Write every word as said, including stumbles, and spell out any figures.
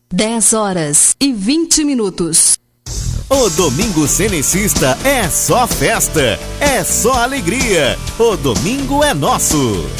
dez horas e vinte minutos. O Domingo Cenecista é só festa, é só alegria. O domingo é nosso.